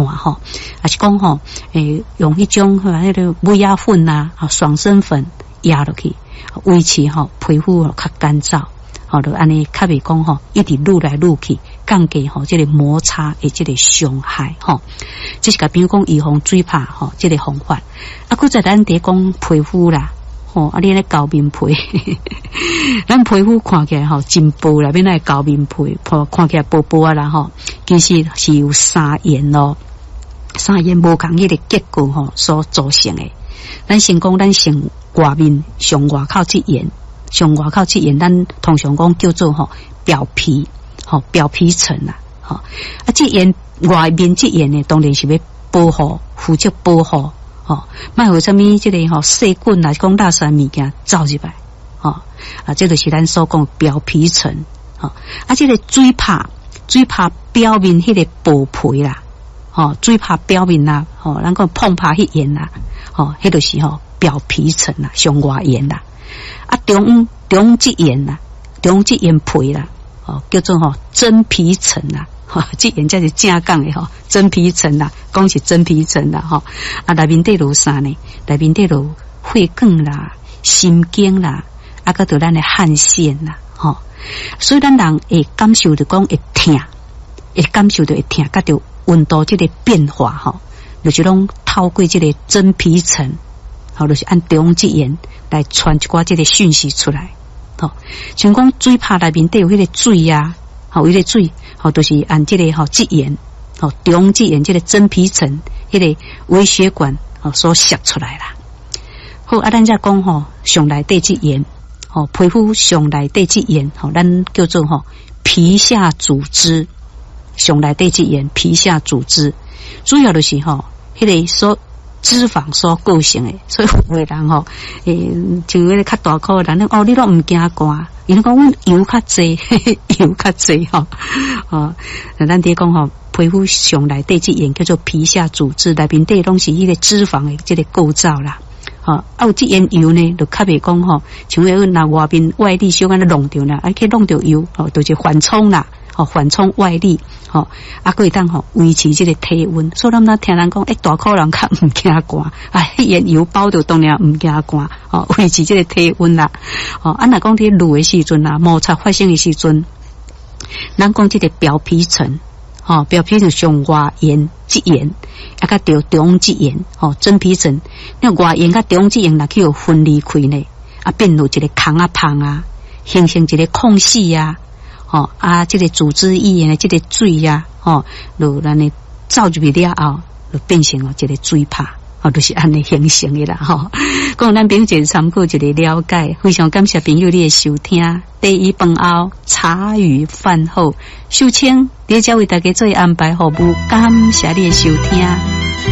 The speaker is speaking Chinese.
换吼，还是讲吼，用迄种迄个美亚粉啊，爽身粉压落去，维持吼皮肤较干燥，吼，就安尼较袂讲吼，一直撸来撸去，降低吼这个摩擦的这个伤害吼。这是甲比如讲预防水泡吼，这个方法。啊，搁再咱伫讲皮肤啦。吼，啊！你咧厚面皮，咱皮肤看起来吼真薄啦，变来厚面皮，看起来薄薄啊啦吼。其实是由三元咯，三元无共迄个结构吼所组成的。咱先讲，咱先外面上外口这元，上外口这元，咱通常讲叫做吼表皮，吼表皮层啦，吼啊，这元外面这元呢，当然是要保护，负责保护。哦，卖有啥物这个吼细菌啊，讲垃圾物件走入来，哦啊，这就是咱所讲表皮层，哦啊，这个水泡表面迄个薄皮啦，哦，水泡表面啦，哦，咱讲碰拍迄沿啦，哦，迄就是吼表皮层啦，上外沿啦，啊中这沿啦，中这沿皮啦，哦，叫做吼真皮层啦。这眼才是正讲的吼，真皮层啦，讲是真皮层啦吼。啊，内面底有啥呢？内面底有血管啦、神经啦，啊，个到咱的汗腺啦，吼。所以咱人会感受到讲会痛，会感受到会痛，甲着温度这个变化吼，就是拢透过这个真皮层，吼，就是按中极眼来传一寡这个讯息出来，吼。像讲水泡内面底有迄个水啊。好，迄个水，好，都是按这个好极眼，好中极眼这个真皮层，迄个微血管，好所摄出来啦。好，啊，咱再讲吼，上内底这眼，好皮肤上内底这眼，好，咱叫做吼皮下组织，上内底这眼皮下组织，主要就是吼，迄个所脂肪所构成的，所以有的人吼，像迄个较大颗的人，哦，你都唔惊寒。因为讲阮油较济，油较济吼，哦，咱伫讲吼，皮肤上内底这眼叫做皮下组织，内面底拢是迄个脂肪的这个构造啦，哦，啊有这眼油呢，就较袂讲吼，像迄那外面外力小可能弄掉啦，啊去弄掉油，哦，就是缓冲啦。哦，缓冲外力，哦，啊，可以当吼维持这个体温。所以咱那听人讲，大颗人较唔惊寒，哎，眼油包着当然唔惊寒，哦，维持这个体温啦。哦，啊，若讲伫热的时阵啊，摩擦发生的时阵，咱讲这个表皮层，哦，表皮层上外沿、极沿，啊，甲着中极沿，哦，真皮层，那外沿甲中极沿若去有分离开呢，啊，变做一个空啊胖啊，形成一个空隙啊。哦啊，这个组织液呢，这个水呀，哦，就咱呢走入去了后，就变成了这个水泡，哦，就是安尼形成的啦，吼。讲咱朋友一个参考，一个了解，非常感谢朋友你的收听。第一饭后，茶余饭后，秀清，伫遮为大家做安排服务，感谢你的收听。